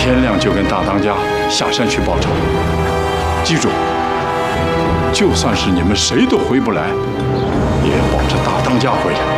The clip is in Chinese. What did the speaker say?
天亮就跟大当家下山去报仇。记住，就算是你们谁都回不来，也要保着大当家回来。